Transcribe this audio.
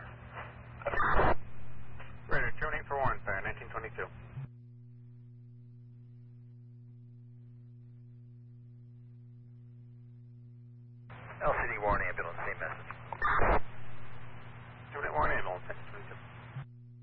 Ready, terminate for Warren Fire, 1922. LCD Warren Ambulance, same message. Terminate Warren Ambulance, 1922.